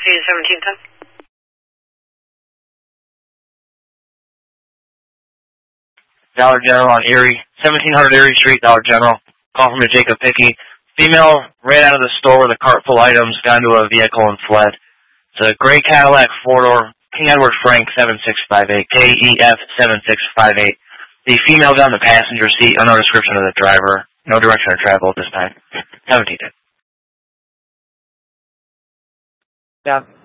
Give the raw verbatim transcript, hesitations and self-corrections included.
Street, seventeen ten. Dollar General on Erie, seventeen hundred Erie Street, Dollar General. Call from a Jacob Hickey. Female ran out of the store with a cart full of items, got into a vehicle and fled. It's a gray Cadillac four-door, King Edward Frank seven six five eight, K E F seven six five eight. The female got in the passenger seat, no description of the driver, no direction of travel at this time. seventeen ten. Yeah.